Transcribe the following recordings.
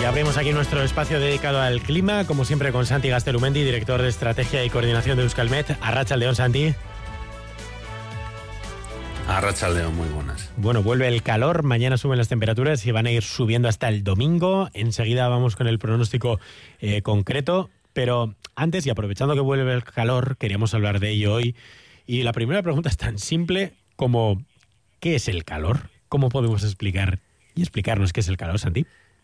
Abrimos aquí nuestro espacio dedicado al clima, como siempre con Santi Gastelumendi, director de Estrategia y Coordinación de Euskalmet. Arratsaldeon, Santi. Arratsaldeon, muy buenas. Bueno, vuelve el calor, mañana suben las temperaturas y van a ir subiendo hasta el domingo. Enseguida vamos con el pronóstico concreto, pero antes, y aprovechando que vuelve el calor, queríamos hablar de ello hoy. Y la primera pregunta es tan simple como ¿qué es el calor? ¿Cómo podemos explicar y explicarnos qué es el calor, Santi?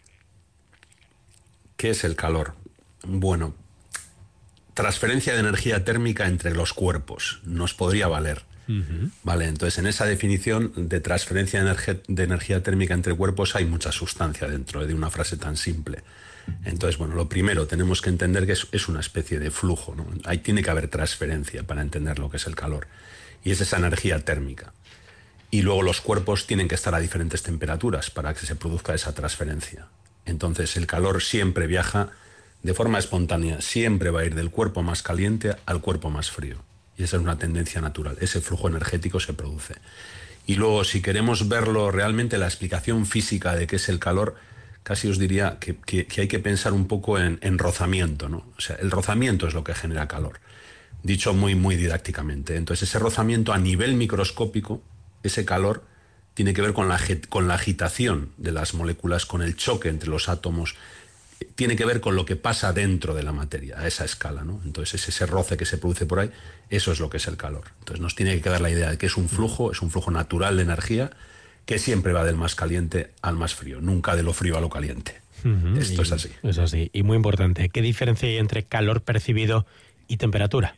¿Qué es el calor? Bueno, transferencia de energía térmica entre los cuerpos. Nos podría valer. Vale, entonces en esa definición de transferencia de energía térmica entre cuerpos hay mucha sustancia dentro de una frase tan simple. Entonces, bueno, lo primero, tenemos que entender que es una especie de flujo, ¿no? Ahí tiene que haber transferencia para entender lo que es el calor. Y es esa energía térmica. Y luego los cuerpos tienen que estar a diferentes temperaturas para que se produzca esa transferencia. Entonces el calor siempre viaja de forma espontánea, siempre va a ir del cuerpo más caliente al cuerpo más frío. Y esa es una tendencia natural, ese flujo energético se produce. Y luego, si queremos verlo realmente, la explicación física de qué es el calor, casi os diría que hay que pensar un poco en rozamiento, ¿no? O sea, el rozamiento es lo que genera calor, dicho muy, muy didácticamente. Entonces ese rozamiento a nivel microscópico, ese calor, tiene que ver con la agitación de las moléculas, con el choque entre los átomos, tiene que ver con lo que pasa dentro de la materia, a esa escala, ¿no? Entonces ese roce que se produce por ahí, eso es lo que es el calor. Entonces nos tiene que quedar la idea de que es un flujo natural de energía que siempre va del más caliente al más frío, nunca de lo frío a lo caliente. Esto es así. Es así. Y muy importante, ¿qué diferencia hay entre calor percibido y temperatura?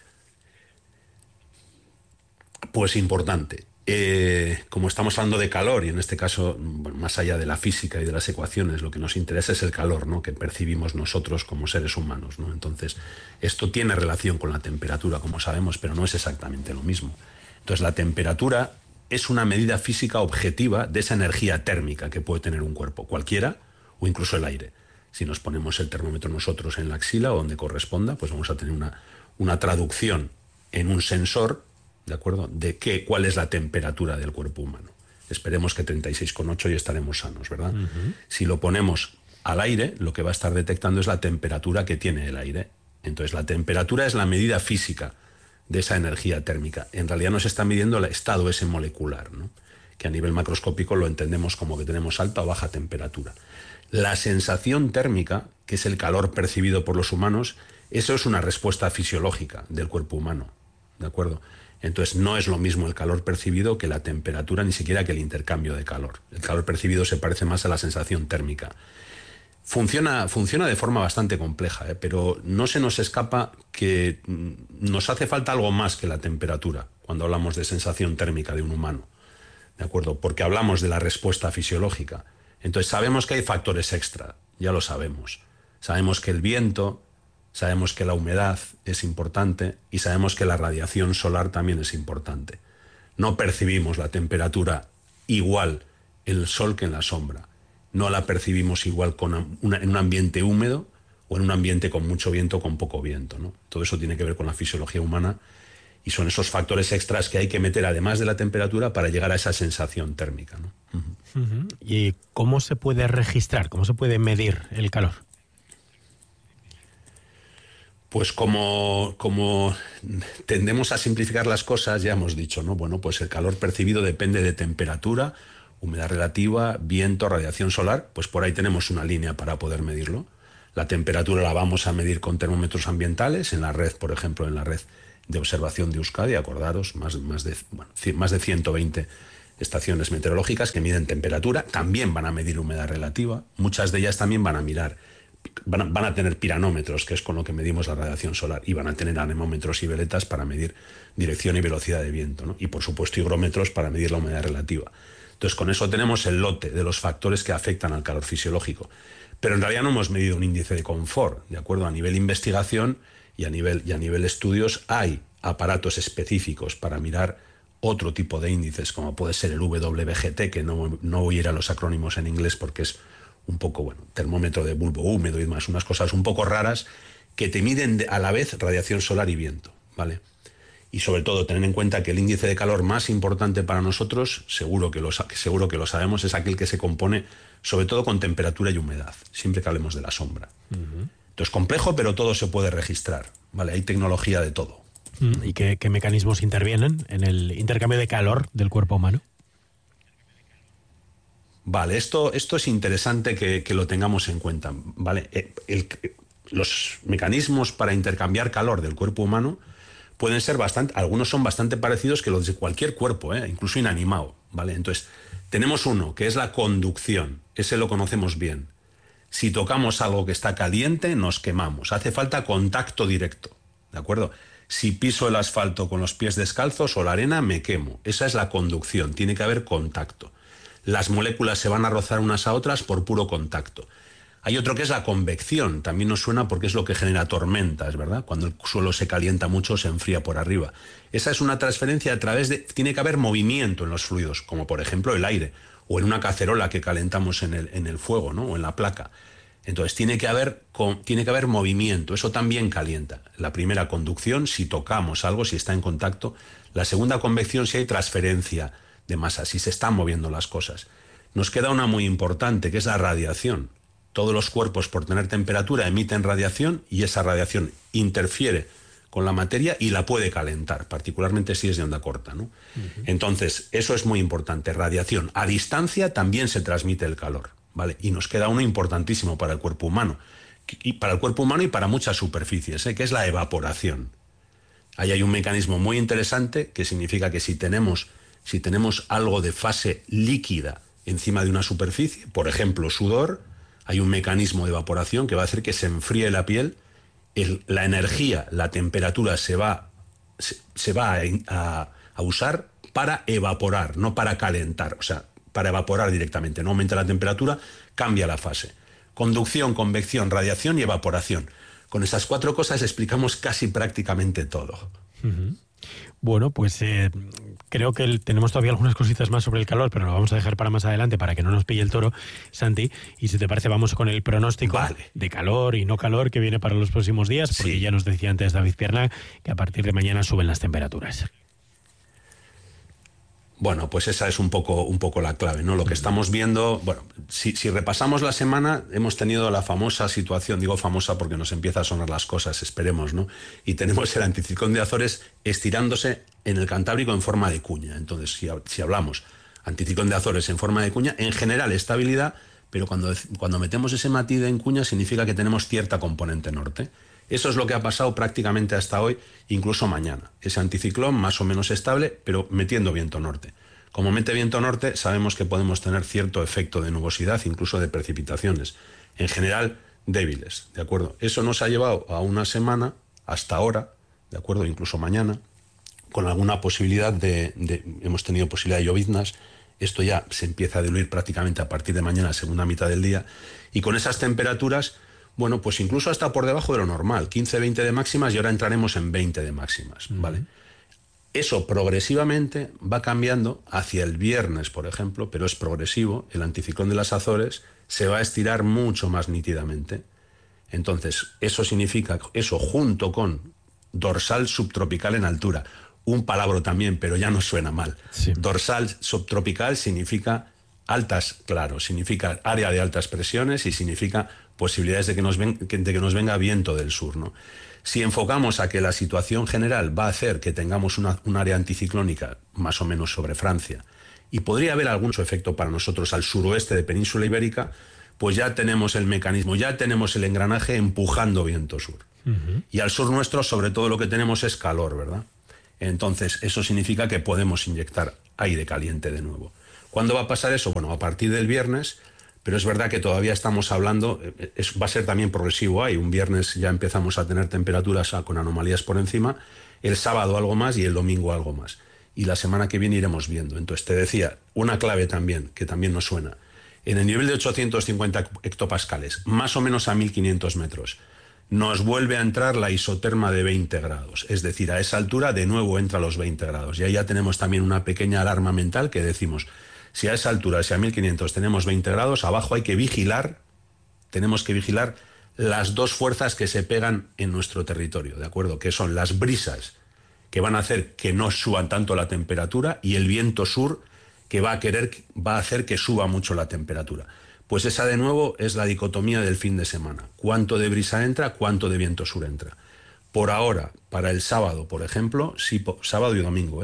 Pues importante. Como estamos hablando de calor, y en este caso, bueno, más allá de la física y de las ecuaciones, lo que nos interesa es el calor, ¿no?, que percibimos nosotros como seres humanos, ¿no? Entonces, esto tiene relación con la temperatura, como sabemos, pero no es exactamente lo mismo. Entonces, la temperatura es una medida física objetiva de esa energía térmica que puede tener un cuerpo, cualquiera, o incluso el aire. Si nos ponemos el termómetro nosotros en la axila o donde corresponda, pues vamos a tener una traducción en un sensor, ¿de acuerdo?, de cuál es la temperatura del cuerpo humano. Esperemos que 36,8 y estaremos sanos, ¿verdad? Si lo ponemos al aire, lo que va a estar detectando es la temperatura que tiene el aire. Entonces, la temperatura es la medida física de esa energía térmica. En realidad nos está midiendo el estado ese molecular, ¿no?, que a nivel macroscópico lo entendemos como que tenemos alta o baja temperatura. La sensación térmica, que es el calor percibido por los humanos, eso es una respuesta fisiológica del cuerpo humano, ¿de acuerdo? Entonces no es lo mismo el calor percibido que la temperatura, ni siquiera que el intercambio de calor. El calor percibido se parece más a la sensación térmica. Funciona de forma bastante compleja, pero no se nos escapa que nos hace falta algo más que la temperatura cuando hablamos de sensación térmica de un humano, ¿de acuerdo? Porque hablamos de la respuesta fisiológica. Entonces sabemos que hay factores extra, ya lo sabemos. Sabemos que el viento, sabemos que la humedad es importante y sabemos que la radiación solar también es importante. No percibimos la temperatura igual en el sol que en la sombra. No la percibimos igual en un ambiente húmedo o en un ambiente con mucho viento o con poco viento, ¿no? Todo eso tiene que ver con la fisiología humana y son esos factores extras que hay que meter además de la temperatura para llegar a esa sensación térmica, ¿no? ¿Y cómo se puede registrar, cómo se puede medir el calor? Pues como tendemos a simplificar las cosas, ya hemos dicho, ¿no? Bueno, pues el calor percibido depende de temperatura, humedad relativa, viento, radiación solar, pues por ahí tenemos una línea para poder medirlo. La temperatura la vamos a medir con termómetros ambientales en la red, por ejemplo, en la red de observación de Euskadi, acordaros, más de 120 estaciones meteorológicas que miden temperatura, también van a medir humedad relativa, muchas de ellas también van a tener piranómetros, que es con lo que medimos la radiación solar, y van a tener anemómetros y veletas para medir dirección y velocidad de viento, ¿no? Y por supuesto higrómetros para medir la humedad relativa. Entonces con eso tenemos el lote de los factores que afectan al calor fisiológico. Pero en realidad no hemos medido un índice de confort, ¿de acuerdo? A nivel investigación y a nivel estudios hay aparatos específicos para mirar otro tipo de índices, como puede ser el WGT, que no voy a ir a los acrónimos en inglés porque es un poco, bueno, termómetro de bulbo húmedo y demás, unas cosas un poco raras que te miden a la vez radiación solar y viento, ¿vale? Y sobre todo tener en cuenta que el índice de calor más importante para nosotros, seguro que lo sabemos, es aquel que se compone sobre todo con temperatura y humedad, siempre que hablemos de la sombra. Entonces, complejo, pero todo se puede registrar, ¿vale? Hay tecnología de todo. ¿Y qué mecanismos intervienen en el intercambio de calor del cuerpo humano? Vale, esto es interesante que lo tengamos en cuenta, ¿vale? Los mecanismos para intercambiar calor del cuerpo humano pueden ser algunos son bastante parecidos que los de cualquier cuerpo, incluso inanimado, ¿vale? Entonces, tenemos uno, que es la conducción, ese lo conocemos bien. Si tocamos algo que está caliente, nos quemamos, hace falta contacto directo, ¿de acuerdo? Si piso el asfalto con los pies descalzos o la arena, me quemo, esa es la conducción, tiene que haber contacto. Las moléculas se van a rozar unas a otras por puro contacto. Hay otro que es la convección, también nos suena porque es lo que genera tormentas, ¿verdad? Cuando el suelo se calienta mucho, se enfría por arriba. Esa es una transferencia a través de... Tiene que haber movimiento en los fluidos, como por ejemplo el aire, o en una cacerola que calentamos en el fuego, ¿no? O en la placa. Entonces tiene que haber movimiento, eso también calienta. La primera, conducción, si tocamos algo, si está en contacto. La segunda, convección, si hay transferencia de masa, si se están moviendo las cosas. Nos queda una muy importante, que es la radiación. Todos los cuerpos, por tener temperatura, emiten radiación y esa radiación interfiere con la materia y la puede calentar, particularmente si es de onda corta, ¿no? Entonces, eso es muy importante, radiación. A distancia también se transmite el calor, ¿vale? Y nos queda uno importantísimo para el cuerpo humano, y para muchas superficies, que es la evaporación. Ahí hay un mecanismo muy interesante que significa que si tenemos algo de fase líquida encima de una superficie, por ejemplo, sudor, hay un mecanismo de evaporación que va a hacer que se enfríe la piel, la energía, la temperatura se va a usar para evaporar, no para calentar, o sea, para evaporar directamente, no aumenta la temperatura, cambia la fase. Conducción, convección, radiación y evaporación. Con esas 4 cosas explicamos casi prácticamente todo. Bueno, pues creo que tenemos todavía algunas cositas más sobre el calor, pero lo vamos a dejar para más adelante para que no nos pille el toro, Santi. Y si te parece, vamos con el pronóstico de calor y no calor que viene para los próximos días, porque ya nos decía antes David Pierna que a partir de mañana suben las temperaturas. Bueno, pues esa es un poco la clave, ¿no? Lo que estamos viendo, bueno, si repasamos la semana, hemos tenido la famosa situación, digo famosa porque nos empieza a sonar las cosas, esperemos, ¿no? Y tenemos el anticiclón de Azores estirándose en el Cantábrico en forma de cuña. Entonces, si hablamos anticiclón de Azores en forma de cuña, en general estabilidad, pero cuando metemos ese matiz en cuña significa que tenemos cierta componente norte. Eso es lo que ha pasado prácticamente hasta hoy, incluso mañana. Ese anticiclón más o menos estable, pero metiendo viento norte. Como mete viento norte, sabemos que podemos tener cierto efecto de nubosidad, incluso de precipitaciones. En general, débiles, ¿de acuerdo? Eso nos ha llevado a una semana, hasta ahora, ¿de acuerdo? Incluso mañana, con alguna posibilidad hemos tenido posibilidad de lloviznas. Esto ya se empieza a diluir prácticamente a partir de mañana, segunda mitad del día. Y con esas temperaturas, bueno, pues incluso hasta por debajo de lo normal, 15-20 de máximas y ahora entraremos en 20 de máximas, ¿vale? Eso progresivamente va cambiando hacia el viernes, por ejemplo, pero es progresivo. El anticiclón de las Azores se va a estirar mucho más nítidamente. Entonces, eso significa, eso junto con dorsal subtropical en altura, un palabra también, pero ya no suena mal. Sí. Dorsal subtropical significa significa área de altas presiones y significa posibilidades de que nos venga viento del sur, ¿no? Si enfocamos a que la situación general va a hacer que tengamos un área anticiclónica más o menos sobre Francia y podría haber algún efecto para nosotros al suroeste de Península Ibérica, pues ya tenemos el mecanismo, ya tenemos el engranaje empujando viento sur. Y al sur nuestro, sobre todo, lo que tenemos es calor, ¿verdad? Entonces, eso significa que podemos inyectar aire caliente de nuevo. ¿Cuándo va a pasar eso? Bueno, a partir del viernes, pero es verdad que todavía estamos hablando, va a ser también progresivo ahí. Un viernes ya empezamos a tener temperaturas con anomalías por encima, el sábado algo más y el domingo algo más. Y la semana que viene iremos viendo. Entonces, te decía, una clave también, que también nos suena. En el nivel de 850 hectopascales, más o menos a 1500 metros, nos vuelve a entrar la isoterma de 20 grados. Es decir, a esa altura de nuevo entra a los 20 grados. Y ahí ya tenemos también una pequeña alarma mental que decimos, si a esa altura, si a 1500 tenemos 20 grados, abajo hay que vigilar, tenemos que vigilar las dos fuerzas que se pegan en nuestro territorio, ¿de acuerdo? Que son las brisas, que van a hacer que no suban tanto la temperatura, y el viento sur, que va a hacer que suba mucho la temperatura. Pues esa de nuevo es la dicotomía del fin de semana. ¿Cuánto de brisa entra? ¿Cuánto de viento sur entra? Por ahora, para el sábado, por ejemplo, sí, sábado y domingo,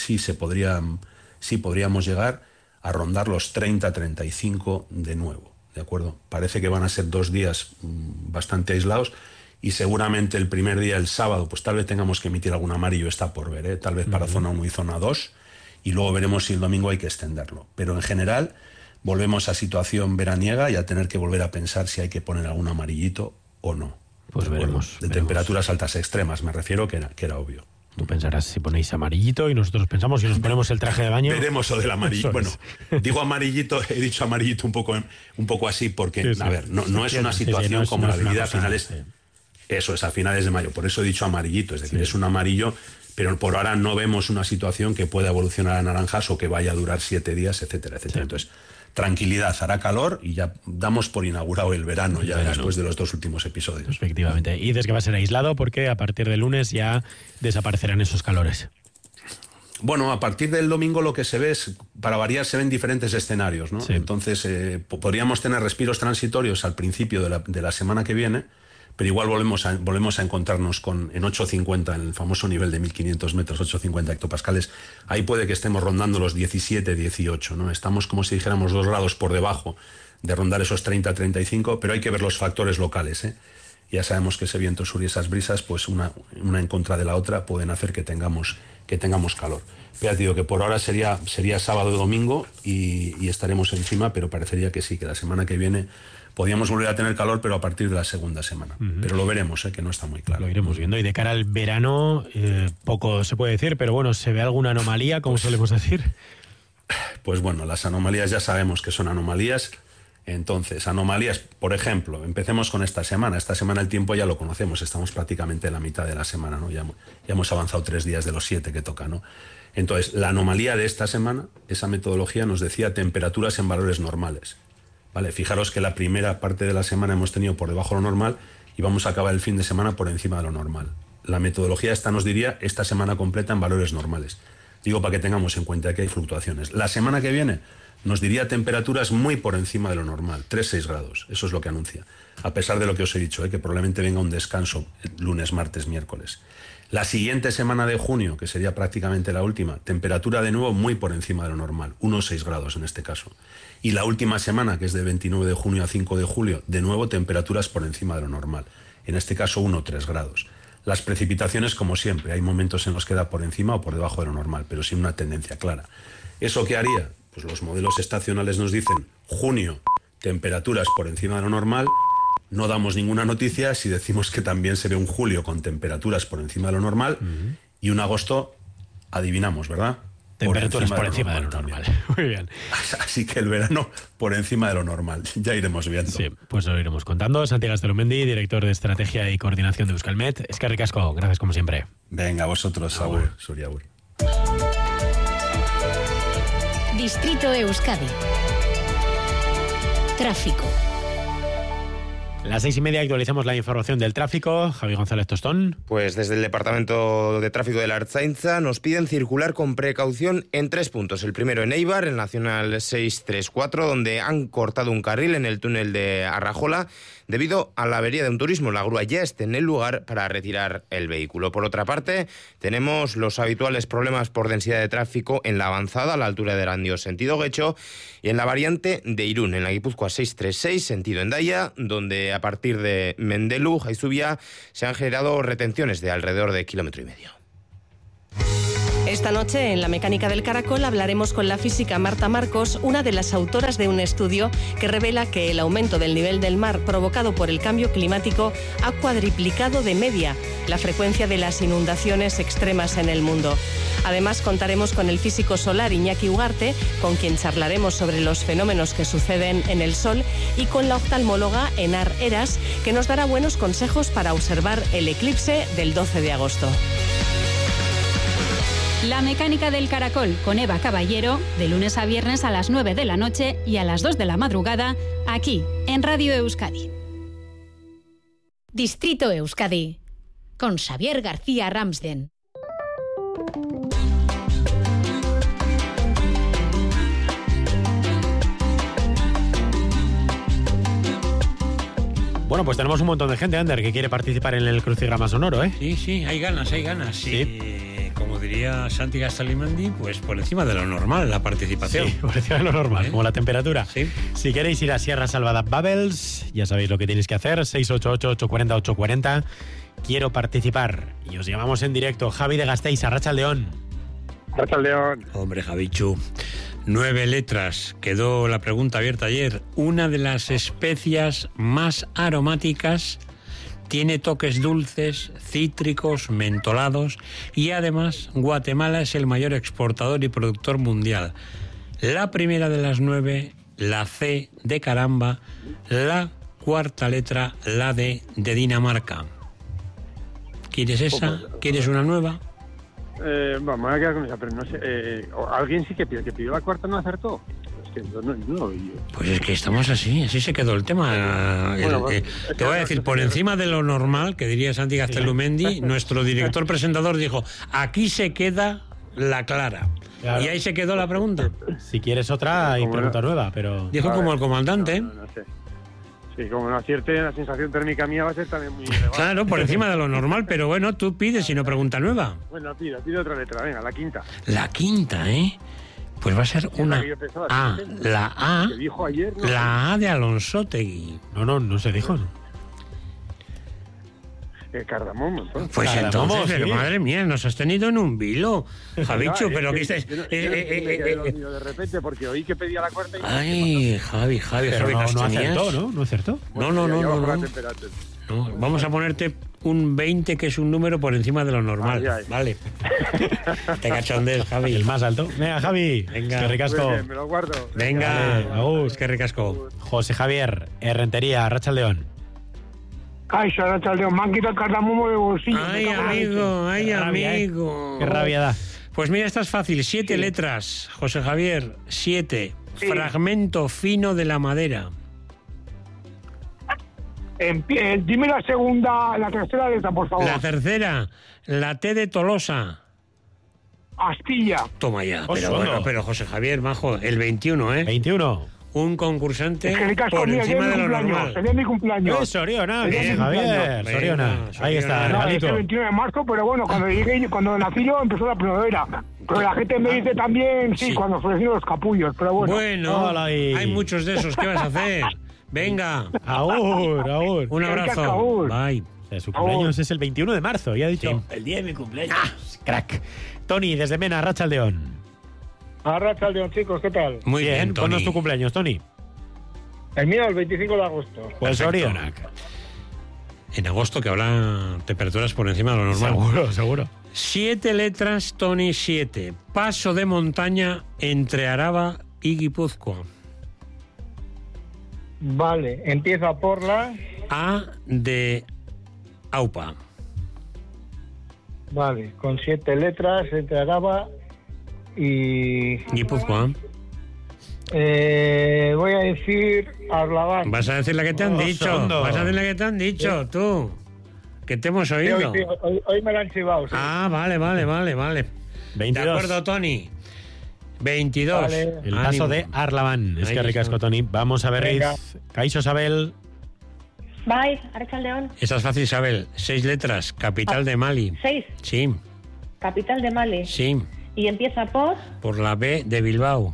sí podríamos llegar a rondar los 30-35 de nuevo, ¿de acuerdo? Parece que van a ser 2 días bastante aislados y seguramente el primer día, el sábado, pues tal vez tengamos que emitir algún amarillo, está por ver, tal vez para zona 1 y zona 2, y luego veremos si el domingo hay que extenderlo. Pero en general volvemos a situación veraniega y a tener que volver a pensar si hay que poner algún amarillito o no. Pues veremos. De temperaturas altas extremas, me refiero, que era obvio. Tú pensarás si ponéis amarillito y nosotros pensamos si nos ponemos el traje de baño. Veremos lo del amarillo. Bueno, digo amarillito, he dicho amarillito un poco así porque, sí. A ver, no es una situación como la vivida a finales... Sí. Eso es, a finales de mayo. Por eso he dicho amarillito, es decir, es un amarillo, pero por ahora no vemos una situación que pueda evolucionar a naranjas o que vaya a durar 7 días, etcétera, etcétera. Sí. Entonces, tranquilidad, hará calor y ya damos por inaugurado el verano, después de los 2 últimos episodios. Efectivamente. Y dices que va a ser aislado porque a partir del lunes ya desaparecerán esos calores. Bueno, a partir del domingo lo que se ve es, para variar, se ven diferentes escenarios, ¿no? Sí. Entonces, podríamos tener respiros transitorios al principio de la semana que viene, pero igual volvemos a encontrarnos en 850, en el famoso nivel de 1500 metros, 850 hectopascales. Ahí puede que estemos rondando los 17, 18, ¿no? Estamos, como si dijéramos, 2 grados por debajo de rondar esos 30, 35, pero hay que ver los factores locales, ¿eh? Ya sabemos que ese viento sur y esas brisas, pues una en contra de la otra, pueden hacer que tengamos calor. Pero te digo que por ahora sería sábado y domingo y estaremos encima, pero parecería que sí, que la semana que viene podríamos volver a tener calor, pero a partir de la segunda semana. Pero lo veremos, que no está muy claro. Lo iremos viendo. Y de cara al verano, poco se puede decir, pero bueno, ¿se ve alguna anomalía, como solemos decir? Pues bueno, las anomalías ya sabemos que son anomalías. Entonces, anomalías, por ejemplo, empecemos con esta semana. Esta semana el tiempo ya lo conocemos, estamos prácticamente en la mitad de la semana, ¿no? Ya hemos avanzado 3 días de los 7 que toca, ¿no? Entonces, la anomalía de esta semana, esa metodología nos decía temperaturas en valores normales. Vale, fijaros que la primera parte de la semana hemos tenido por debajo de lo normal y vamos a acabar el fin de semana por encima de lo normal. La metodología esta nos diría esta semana completa en valores normales. Digo para que tengamos en cuenta que hay fluctuaciones. La semana que viene nos diría temperaturas muy por encima de lo normal, 3-6 grados. Eso es lo que anuncia. A pesar de lo que os he dicho, que probablemente venga un descanso lunes, martes, miércoles. La siguiente semana de junio, que sería prácticamente la última, temperatura de nuevo muy por encima de lo normal, 1-6 grados en este caso. Y la última semana, que es de 29 de junio a 5 de julio, de nuevo temperaturas por encima de lo normal. En este caso 1-3 grados. Las precipitaciones, como siempre, hay momentos en los que da por encima o por debajo de lo normal, pero sin una tendencia clara. ¿Eso qué haría? Pues los modelos estacionales nos dicen junio, temperaturas por encima de lo normal. No damos ninguna noticia si decimos que también se ve un julio con temperaturas por encima de lo normal y un agosto, adivinamos, ¿verdad? Temperaturas por encima de lo normal. Muy bien. Así que el verano por encima de lo normal. Ya iremos viendo. Sí, pues lo iremos contando. Santi Gaztelumendi, director de Estrategia y Coordinación de Euskalmet. Eskerrik asko, gracias como siempre. Venga, vosotros, agur. Suri, agur. Distrito Euskadi. Tráfico. Las 6:30 actualizamos la información del tráfico. Javi González Tostón. Pues desde el Departamento de Tráfico de la Ertzaintza nos piden circular con precaución en 3 puntos. El primero en Eibar, el Nacional 634, donde han cortado un carril en el túnel de Arrajola debido a la avería de un turismo. La grúa ya está en el lugar para retirar el vehículo. Por otra parte, tenemos los habituales problemas por densidad de tráfico en la avanzada, a la altura de Erandio, sentido Guecho, y en la variante de Irún, en la Guipúzcoa 636, sentido Hendaya, donde a partir de Mendelu, Jaizubia, se han generado retenciones de alrededor de 1,5 kilómetros. Esta noche, en La Mecánica del Caracol, hablaremos con la física Marta Marcos, una de las autoras de un estudio que revela que el aumento del nivel del mar provocado por el cambio climático ha cuadriplicado de media la frecuencia de las inundaciones extremas en el mundo. Además, contaremos con el físico solar Iñaki Ugarte, con quien charlaremos sobre los fenómenos que suceden en el Sol, y con la oftalmóloga Enar Eras, que nos dará buenos consejos para observar el eclipse del 12 de agosto. La Mecánica del Caracol con Eva Caballero, de lunes a viernes a las 9 de la noche y a las 2 de la madrugada, aquí en Radio Euskadi. Distrito Euskadi, con Xavier García Ramsden. Bueno, pues tenemos un montón de gente, Ander, que quiere participar en el crucigrama sonoro, ¿eh? Sí, hay ganas. Sí. Como diría Santi Gastalimendi, pues por encima de lo normal la participación. Sí, por encima de lo normal, como la temperatura. Sí. Si queréis ir a Sierra Salvada Bubbles, ya sabéis lo que tenéis que hacer, 688-840-840. Quiero participar. Y os llamamos en directo. Javi de Gasteiz, Arratsaldeon. Arratsaldeon. Hombre, Javichu. 9 letras. Quedó la pregunta abierta ayer. Una de las especias más aromáticas, tiene toques dulces, cítricos, mentolados y además Guatemala es el mayor exportador y productor mundial. La primera de las 9, la C de caramba, la cuarta letra, la D de Dinamarca. ¿Quieres esa? ¿Quieres una nueva? Vamos, me voy a quedar con esa, pero no sé. ¿Alguien sí que pidió la cuarta no acertó? Es que no. Pues es que estamos así se quedó el tema. Te voy a decir, por encima de lo normal, que diría Santi Gastalimendi, nuestro director presentador dijo, aquí se queda la clara. Claro. Y ahí se quedó la pregunta. Si quieres otra, hay pregunta nueva, pero... Dijo como el comandante. No sé. Sí, como no acierte, la sensación térmica mía va a ser también muy elevada. Claro, por encima de lo normal, pero bueno, tú pides y no pregunta nueva. Bueno, pido otra letra, venga, la quinta. La quinta, ¿eh? Pues va a ser una A. La A. Que dijo ayer, ¿no? La A de Alonsotegui. No se dijo. Cardamomo, entonces. Pues Cardamomo, entonces, sí. Pero madre mía, nos has tenido en un vilo, Javichu, pero que estáis... De repente, porque oí que pedía la cuarta y... Ay, Javi, Pero no acertó, ¿no? ¿No acertó? No, vamos a ponerte un 20, que es un número por encima de lo normal. Ay. Vale. Te cachondes, Javi. El más alto. Venga, Javi. Venga. Que ricasco. Muy bien, me lo guardo. Venga, Vale, Agus. que ricasco. José Javier, Errentería, Arratsaldeon. Caixa, Arratsaldeon, me han quitado el cardamomo de bolsillo. Ay, amigo, Qué rabia, amigo. Qué rabia da. Pues mira, esta es fácil. 7 letras, José Javier. 7. Sí. Fragmento fino de la madera. Dime la tercera letra, por favor. La tercera, la T de Tolosa. Astilla. Toma ya. Oso, Pero bueno, no. pero José Javier, majo, el 21, ¿eh? 21. Un concursante Es que ricasco por mío, encima el de día lo de mi cumpleaños. normal. El día de mi cumpleaños. Soriona, Bien, José Javier. venga, Soriona. Ahí está, Soriona. No, es regalito. el 21 de marzo, pero bueno, cuando nací yo empezó la primavera. Pero la gente me dice también, sí, Sí. cuando florecieron los capullos, pero bueno. Bueno, Hola ahí. hay muchos de esos. ¿Qué vas a hacer? Venga, Agur. un abrazo. Agur. Bye. O sea, su cumpleaños es el 21 de marzo, ya ha dicho. Sí. El día de mi cumpleaños. Crack. Tony, desde Mena, Arratsaldeon. Arratsaldeon, chicos, ¿qué tal? Muy bien, ponnos Tony. tu cumpleaños, Tony. El mío el 25 de agosto. Pues Perfecto. Orionac. En agosto, que habrá temperaturas por encima de lo normal. Seguro. 7 letras, Tony, 7. Paso de montaña entre Araba y Guipúzcoa. Vale, empieza por la... A de Aupa. Vale, con 7 letras, entre Araba y... Guipúzcoa. Voy a decir Arlabán. Vas a decir la que te han dicho. Osondo. Vas a decir la que te han dicho, tú. Que te hemos Sí, oído. hoy me la han chivado. Sí. Ah, vale. 22. De acuerdo, Tony. 22. Vale. El Ánimo. paso de Arlabán. Es Ahí que ricasco, está. Tony. Vamos a ver, Venga. Caixo Sabel. Bye, Arratsaldeon. Esa es fácil, Isabel. 6 letras. Capital de Mali. 6, Sí, capital de Mali. sí. Y empieza por... Por la B de Bilbao.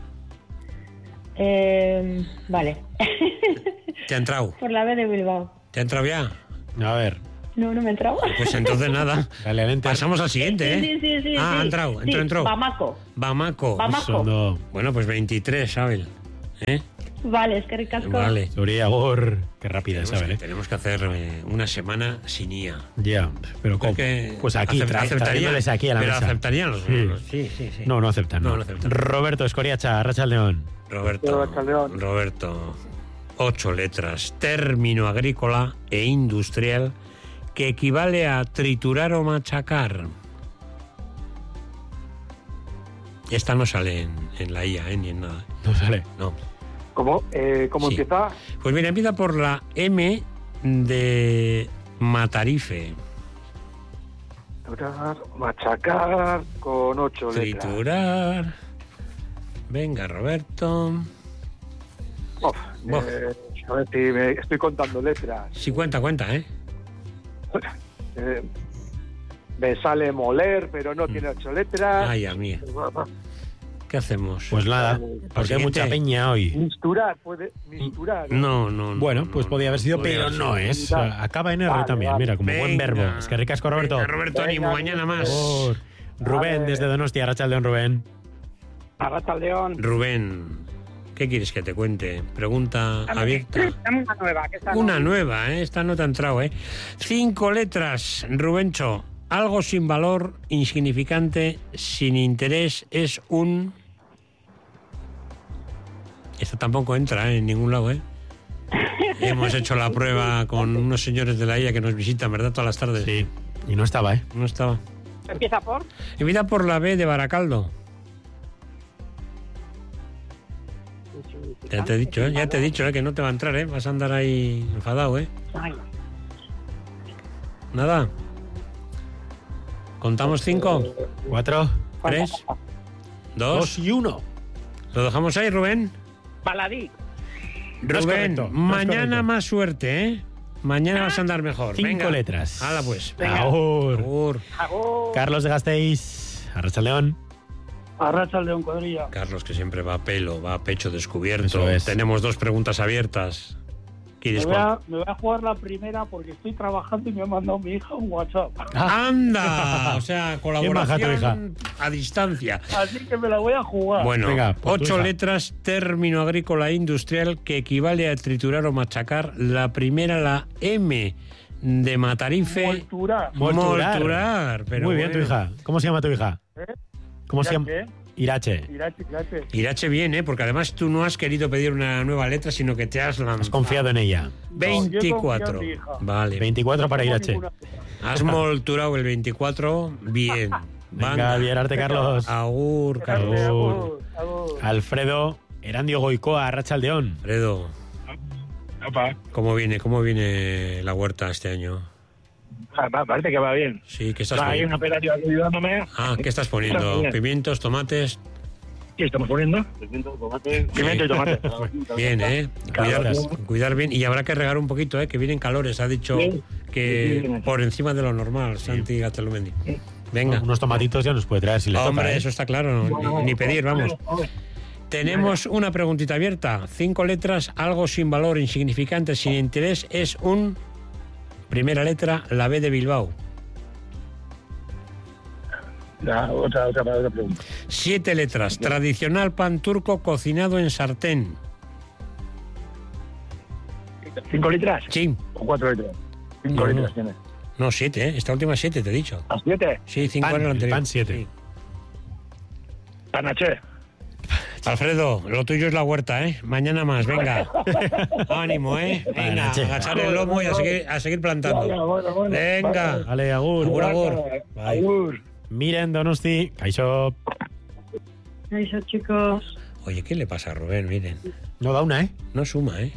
Vale. ¿Te ha entrado? Por la B de Bilbao. ¿Te ha entrado ya? A ver. No me he entrado. Pues entonces nada. Dale al enter. Pasamos al siguiente, ¿eh? Sí. Ah, ha entrado. Sí, Entró. Bamako. Bamako. Osondo. Bueno, pues 23, Isabel. ¿Eh? Vale, es que ricasco. Vale. Soria Agor. Qué rápida es, Sabel, ¿eh? Tenemos que hacer una semana sin IA. Ya, pero ¿cómo? Porque Pues aquí, aceptarían, trayéndoles aquí a la pero mesa. aceptarían los... Sí. Sí. No aceptan. No aceptan. Roberto Escoriacha, Arratsaldeon. Roberto, 8 letras, término agrícola e industrial que equivale a triturar o machacar. Esta no sale en la IA, ni en nada. No sale. No. ¿Cómo Sí. empieza? Pues mira, empieza por la M de Matarife. Machacar con 8 Triturar. Venga, Roberto. Buah. A ver si estoy contando letras. Sí, cuenta, ¿eh? Me sale moler, pero no tiene 8 letras. Ay, a mí. ¿Qué hacemos? Pues nada, porque hay mucha peña hoy. Misturar, puede misturar. No. Bueno, pues podía haber sido, podría pero haber no sido. es. Acaba en R también, mira, como buen Venga. verbo. Es que ricasco, Roberto. Venga, Roberto, ánimo, mañana más. Rubén, desde Donostia, Arratsaldeon, Rubén. Arratsaldeon. Rubén, ¿qué quieres que te cuente? Pregunta abierta. Dame una nueva. Que esta Una no- nueva, ¿eh? Esta no te ha entrado, ¿eh? 5 letras, Rubencho. Algo sin valor, insignificante, sin interés, es un... Esta tampoco entra, ¿eh? En ningún lado, ¿eh? Hemos hecho la prueba con unos señores de la IA que nos visitan, ¿verdad? Todas las tardes. Sí, y no estaba, ¿eh? No estaba. ¿Empieza por? Empieza por la B de Baracaldo. Ya te he dicho, ¿eh? Ya te he dicho, ¿eh? Que no te va a entrar, ¿eh? Vas a andar ahí enfadado, ¿eh? Ay, Nada. ¿Contamos 5? 4, 3, 2. 2 y 1. ¿Lo dejamos ahí, Rubén? Baladí. No es Rubén, correcto, no es mañana correcto. más suerte, ¿eh? Mañana vas a andar mejor. 5 Venga. letras. Hala, pues. Agur. Agur. Carlos de Gasteiz, Arratsaldeon. Arratsaldeon, cuadrilla. Carlos, que siempre va a pelo, va a pecho descubierto. Eso es. Tenemos 2 preguntas abiertas. ¿Quieres cuál? Me voy a jugar la primera porque estoy trabajando y me ha mandado mi hija un WhatsApp. ¡Anda! O sea, maja tu hija. colaboración a distancia. Así que me la voy a jugar. Bueno, Venga, por tu 8 hija. letras, término agrícola e industrial que equivale a triturar o machacar. La primera, la M de Matarife. Molturar. Molturar. Pero Muy bien, tu bueno. hija. ¿Cómo se llama tu hija? ¿Cómo se llama? ¿Qué? Irache. Irache. Irache bien, ¿eh? Porque además tú no has querido pedir una nueva letra, sino que te has lanzado. Has confiado en ella. 24. No, yo confío en mi hija. Vale. 24 para Irache. Has molturado el 24. Bien. Venga, Vierarte, Carlos. Agur, Carlos. Agur. Alfredo Erandio Goicoa, Arratsaldeon. Alfredo, ¿cómo viene la huerta este año? Parece que va bien. Sí, ¿qué estás Hay poniendo? una operativa ayudándome. Ah, ¿qué estás poniendo? Bien. Pimientos, tomates. ¿Qué estamos poniendo? Pimiento y tomate. Bien, ¿eh? Cuidar bien. Y habrá que regar un poquito, ¿eh? Que vienen calores. Ha dicho Sí. que Sí. por encima de lo normal, Santi Gaztelumendi. Venga. Unos tomatitos ya nos puede traer si le Hombre, toca, ¿eh? eso está claro. Ni pedir, vamos. Tenemos una preguntita abierta. 5 letras, algo sin valor, insignificante, sin interés. Es un... Primera letra, la B de Bilbao. Otra pregunta. 7 letras, tradicional pan turco cocinado en sartén. 5 litras. Sí. ¿O 4 litras? 5 No, litras no. tiene. No, 7, ¿eh? Esta última 7, te he dicho. ¿A 7? Sí, 5 Pan, era el el anterior. pan 7. Sí. Panaché. Alfredo, lo tuyo es la huerta, ¿eh? Mañana más, venga. Ánimo, ¿eh? Venga, Panache. agachar el lomo y a seguir plantando. Bueno. Venga. Vale, agur. Agur, agur. Bye. Agur. Miren, Donosti, Kaixo. Eso, chicos. Oye, ¿qué le pasa a Rubén? Miren, No da una, ¿eh? no suma, ¿eh?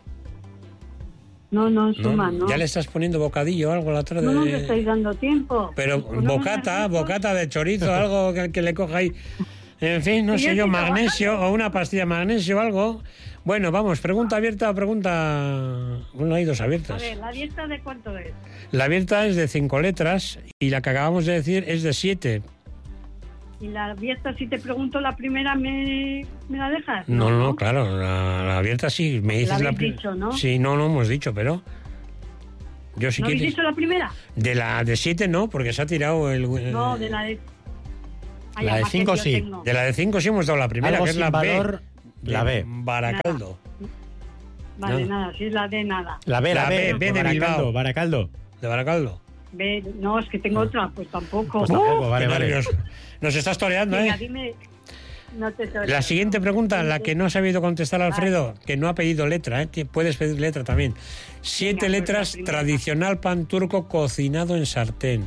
No, suma, ¿no? ¿Ya le estás poniendo bocadillo o algo a la tarde? No me estáis dando tiempo. Pero Pues no me bocata, das tiempo. bocata de chorizo, algo que le coja ahí. En fin, no Y sé yo yo, estoy magnesio o una pastilla de magnesio o algo. Bueno, vamos, pregunta abierta o pregunta... Bueno, hay 2 A abiertas. ver, ¿la dieta de cuánto es? La abierta es de 5 letras y la que acabamos de decir es de 7. Y la abierta, si te pregunto la primera, ¿me la dejas? No, claro, la abierta sí. Me dices habéis pri- dicho, ¿no? Sí, no hemos dicho, pero... Yo si ¿No habéis quieres... dicho la primera? De la de 7 no, porque se ha tirado el... No, de la de... Ay, La de además que 5 yo sí. tengo. De la de 5 sí hemos dado la primera, Algo que es sin la valor, B. la B. Baracaldo. Vale, No. nada, si es la de nada. La B, La B de Baracaldo, Bilbao. Baracaldo. De Baracaldo. Ve, no, es que tengo otra, pues tampoco. Pues tampoco, vale, Qué vale. nervios. Nos estás toreando, Venga, ¿eh? dime... No te La siguiente pregunta, la que no ha sabido contestar Alfredo, que no ha pedido letra, ¿eh? Puedes pedir letra también. 7 Venga, pues letras, la primera. tradicional pan turco cocinado en sartén.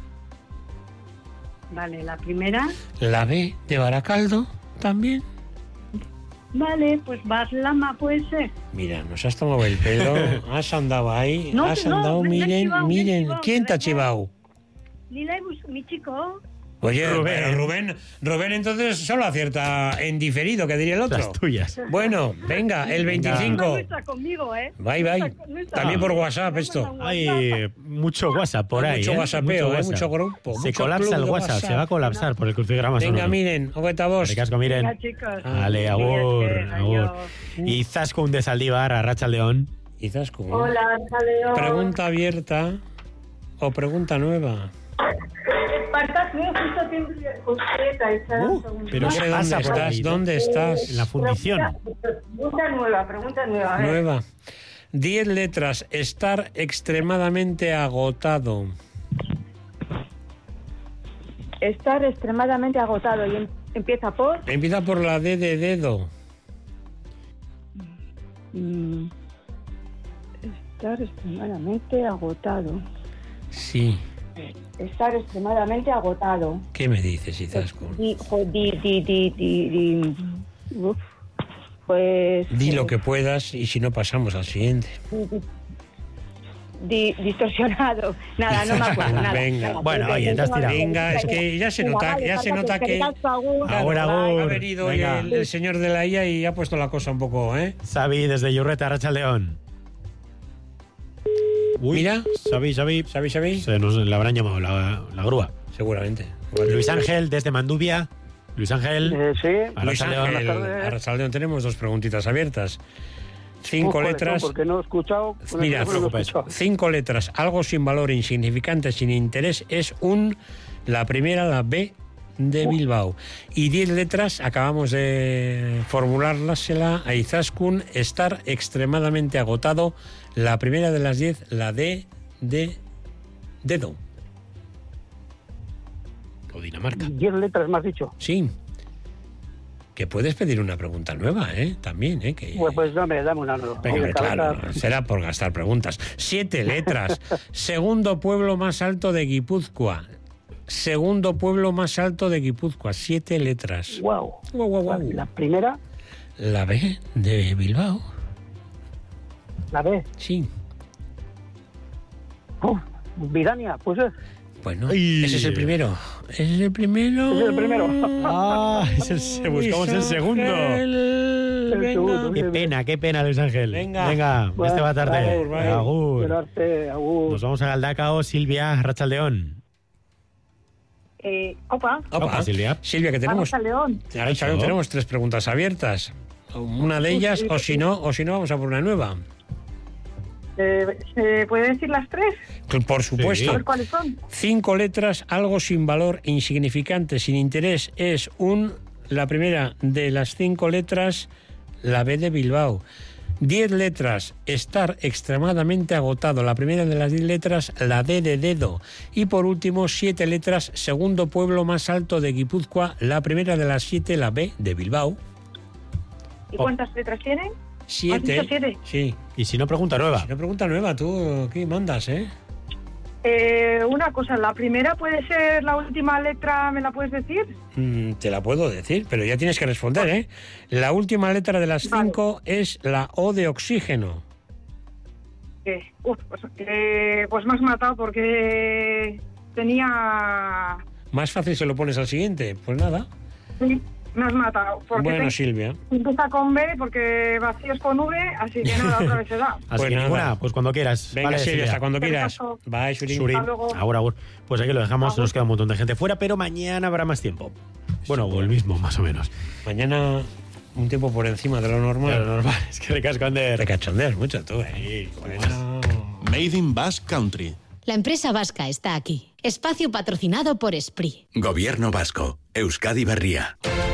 Vale, la primera. La B de Baracaldo también. Vale, pues Baslama puede ser. Mira, nos has tomado el pelo, has andado ahí, No, has no, andado, me he miren, chivado, miren. me he ¿Quién te ha chivado, chivado? Ni la he mi chico. Oye, Rubén entonces solo acierta en diferido, que diría el otro. Las tuyas. Bueno, venga, el 25. No está conmigo, ¿eh? Bye. No está. También por WhatsApp esto. Hay mucho WhatsApp por ahí. Mucho WhatsAppeo, WhatsApp. mucho grupo. Se mucho colapsa club el de WhatsApp, se va a colapsar por el crucigrama Venga, sonoro. miren, ogueta vos. Ricasco, miren. Venga, chicos. Vale, agur, Adiós. agur. Y Zaskun de Saldívar, Arratsaldeon. Y Zaskun. Hola, Jaleo. Pregunta abierta o pregunta nueva. Partas mío justo tiempo Pero No sé ¿qué dónde pasa por estás, ahí? ¿dónde estás? En la fundición. Pregunta nueva, a ver. Nueva. 10 letras, estar extremadamente agotado. Estar extremadamente agotado y empieza por... Empieza por la D de dedo. Estar extremadamente agotado. Sí. Estar extremadamente agotado. ¿Qué me dices, Izaskun? Pues... Di lo que puedas y si no pasamos al siguiente. Distorsionado. Nada, no me acuerdo. Nada, Venga. nada. Bueno, oye, te has tirado. Venga, es que ya se nota que Ahora, ha venido hoy venga. el señor de la IA y ha puesto la cosa un poco, ¿eh? Xavi desde Yurreta, Arratsaldeon. Uy, Mira. Xavi. ¿Sabéis? Se nos la habrán llamado la grúa. Seguramente. Luis Ángel desde Manduvia. Luis Ángel. Sí. Luis Arratsaldeon. Ángel, Arratsaldeon, tenemos 2 preguntitas abiertas. 5 letras. Porque no he escuchado. Mira, no he preocupes. escuchado. 5 letras, algo sin valor, insignificante, sin interés, es la primera, la B de Bilbao. Y 10 letras, acabamos de formulársela a Izaskun, estar extremadamente agotado. La primera de las 10, la D de dedo. O Dinamarca. 10 letras me has dicho. Sí. Que puedes pedir una pregunta nueva, también, que... Pues dame una nueva. Venga, Hombre, Claro, será por gastar preguntas. 7 letras. Segundo pueblo más alto de Guipúzcoa. Segundo pueblo más alto de Guipúzcoa. 7 letras. Wow. Guau. La primera, La B de Bilbao. la B. Sí. Vidania, pues es. Bueno, Ay. ese es el primero. Ese es el primero. Ese es el primero. Ah, buscamos el segundo. Venga. Qué pena, Luis Ángel. Venga. Este va tarde. Agur. Esperarte, agur. Nos vamos a Galdacao, Silvia, Arratsaldeon. Opa. Opa, Silvia. Silvia, que tenemos. León. Arratsaldeon, tenemos 3 preguntas abiertas. Una de ellas, o si no, vamos a por una nueva. ¿Se puede decir las 3? Por supuesto. Sí. A ver cuáles son. 5 letras, algo sin valor, insignificante, sin interés, es la primera de las 5 letras, la B de Bilbao. 10 letras, estar extremadamente agotado, la primera de las 10 letras, la D de dedo. Y por último, 7 letras, segundo pueblo más alto de Guipúzcoa, la primera de las 7, la B de Bilbao. ¿Y cuántas letras tienen? 7. ¿Has dicho 7? Sí. Y si no, pregunta nueva. Si no, pregunta nueva, tú aquí mandas, ¿eh? Una cosa, la primera puede ser la última letra, ¿me la puedes decir? Te la puedo decir, pero ya tienes que responder, ¿eh? La última letra de las 5 es la O de oxígeno. Pues me has matado porque tenía... Más fácil se lo pones al siguiente. Pues nada. Sí, me has matado. Porque Bueno, Silvia. empieza con B porque vacío es con V, así que nada, otra vez se da. Así Pues que nada. ninguna, pues cuando quieras. Venga, Vale, Silvia, hasta cuando quieras. Perfecto. Bye, Surin. Surin. Hasta luego. Agur. Pues aquí lo dejamos, nos queda un montón de gente fuera, pero mañana habrá más tiempo. Bueno, o el mismo, más o menos. Mañana un tiempo por encima de lo normal. Pero normal, es que ricasco, Ander. Te cachondeas mucho tú, ¿eh? Bueno. Made in Basque Country. La empresa vasca está aquí. Espacio patrocinado por Esprit. Gobierno vasco. Euskadi Berria.